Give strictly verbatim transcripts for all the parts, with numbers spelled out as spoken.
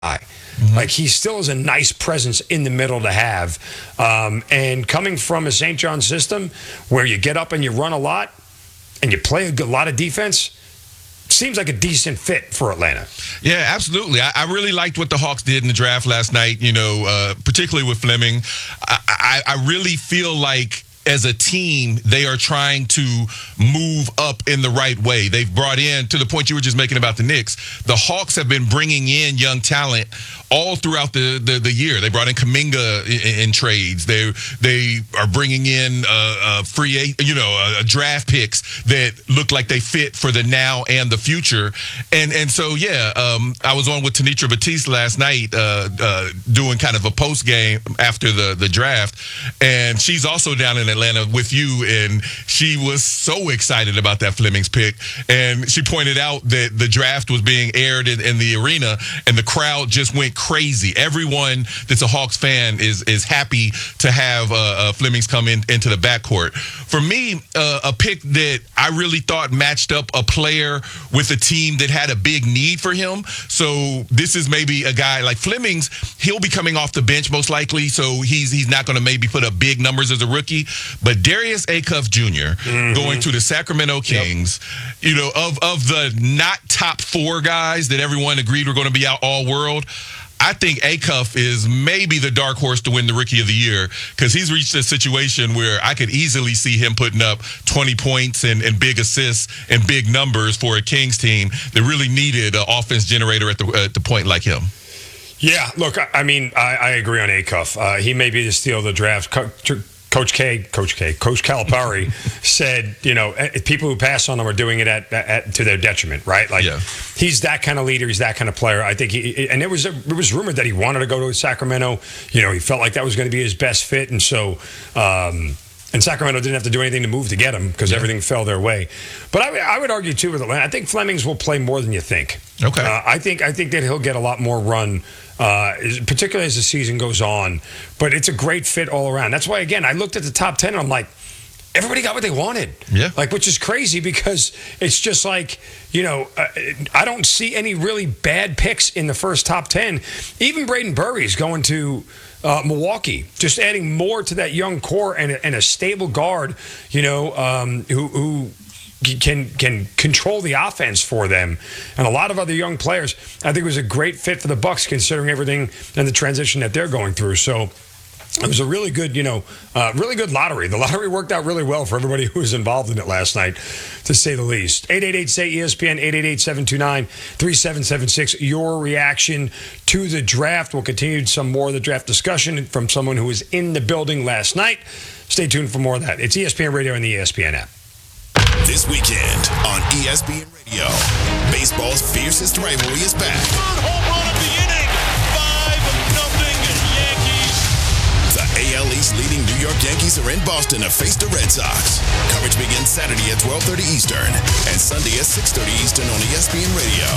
Mm-hmm. Like, he still is a nice presence in the middle to have. Um, and coming from a Saint John system where you get up and you run a lot and you play a good, lot of defense, seems like a decent fit for Atlanta. Yeah, absolutely. I, I really liked what the Hawks did in the draft last night, you know, uh, particularly with Fleming. I, I, I really feel like as a team, they are trying to move up in the right way. They've brought in, to the point you were just making about the Knicks, the Hawks have been bringing in young talent all throughout the, the, the year. They brought in Kuminga in, in trades. They they are bringing in uh, uh, free, you know, uh, draft picks that look like they fit for the now and the future. And and so yeah, um, I was on with Tanitra Batiste last night, uh, uh, doing kind of a post game after the the draft, and she's also down in Atlanta with you, and she was so excited about that Fleming's pick. And she pointed out that the draft was being aired in, in the arena, and the crowd just went crazy. Everyone that's a Hawks fan is is happy to have uh, uh, Fleming's come in into the backcourt. For me, uh, a pick that I really thought matched up a player with a team that had a big need for him. So this is maybe a guy like Fleming's. He'll be coming off the bench most likely, so he's he's not going to maybe put up big numbers as a rookie. But Darius Acuff Junior Mm-hmm. going to the Sacramento Kings, yep. you know, of of the not top four guys that everyone agreed were going to be out all world, I think Acuff is maybe the dark horse to win the Rookie of the Year, because he's reached a situation where I could easily see him putting up twenty points and, and big assists and big numbers for a Kings team that really needed an offense generator at the at the point like him. Yeah, look, I, I mean, I, I agree on Acuff. Uh, he may be the steal of the draft. Co- Coach K, Coach K, Coach Calipari said, you know, people who pass on him are doing it at, at to their detriment, right? Like, yeah. he's that kind of leader, he's that kind of player. I think he, and it was it was rumored that he wanted to go to Sacramento. You know, he felt like that was going to be his best fit, and so. Um, And Sacramento didn't have to do anything to move to get him because yeah. everything fell their way. But I, I would argue, too, with Atlanta, I think Fleming's will play more than you think. Okay. Uh, I think I think that he'll get a lot more run, uh, particularly as the season goes on. But it's a great fit all around. That's why, again, I looked at the top ten and I'm like, everybody got what they wanted. Yeah. Like, which is crazy because it's just like, you know, uh, I don't see any really bad picks in the first top ten. Even Braden Burry's going to uh, Milwaukee, just adding more to that young core and a, and a stable guard, you know, um, who, who can can control the offense for them. And a lot of other young players. I think it was a great fit for the Bucks considering everything and the transition that they're going through. So it was a really good, you know, uh, really good lottery. The lottery worked out really well for everybody who was involved in it last night, to say the least. eight eight eight, S A Y, E S P N, eight eight eight, seven two nine, three seven seven six. Your reaction to the draft. We'll continue some more of the draft discussion from someone who was in the building last night. Stay tuned for more of that. It's E S P N Radio and the E S P N app. This weekend on E S P N Radio, baseball's fiercest rivalry is back. Third home run of the inning. five nothing Yankees. The A L East leading New York Yankees are in Boston to face the Red Sox. Coverage begins Saturday at twelve thirty Eastern and Sunday at six thirty Eastern on E S P N Radio.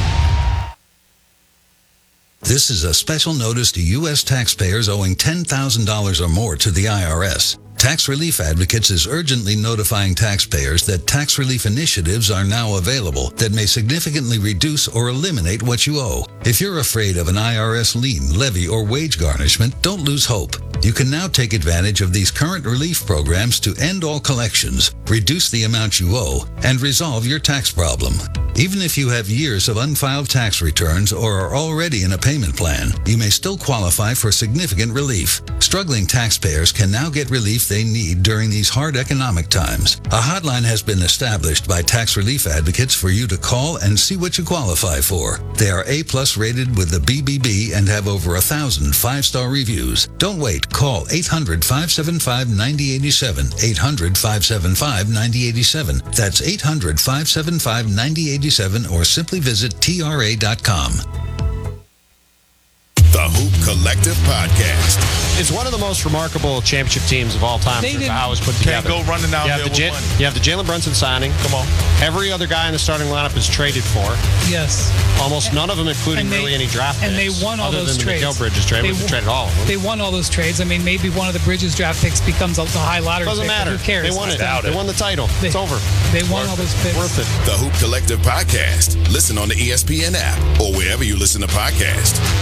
This is a special notice to U S taxpayers owing ten thousand dollars or more to the I R S. Tax Relief Advocates is urgently notifying taxpayers that tax relief initiatives are now available that may significantly reduce or eliminate what you owe. If you're afraid of an I R S lien, levy, or wage garnishment, don't lose hope. You can now take advantage of these current relief programs to end all collections, reduce the amount you owe, and resolve your tax problem. Even if you have years of unfiled tax returns or are already in a payment plan, you may still qualify for significant relief. Struggling taxpayers can now get relief they need during these hard economic times. A hotline has been established by Tax Relief Advocates for you to call and see what you qualify for. They are A-plus rated with the B B B and have over a thousand five-star reviews. Don't wait. Call eight hundred, five seven five, nine zero eight seven, eight hundred, five seven five, nine zero eight seven. That's eight hundred, five seven five, nine zero eight seven or simply visit T R A dot com. The Hoop Collective Podcast. It's one of the most remarkable championship teams of all time. They didn't- How it was put Can't together. go running down You have there the with Ja- money. you have the Jalen Brunson signing. Come on. Every other guy in the starting lineup is traded for. Yes. Almost none of them, including And they- really any draft picks. and they won all other those than trades. the Mikal Bridges trade. They They w- traded all of them. They won all those trades. I mean, maybe one of the Bridges draft picks becomes a, the high lottery Doesn't pick, but matter. Who cares? They won it. Doubt They it. won the title. They- it's over. They won all those picks. Worth it. The Hoop Collective Podcast. Listen on the E S P N app or wherever you listen to podcasts.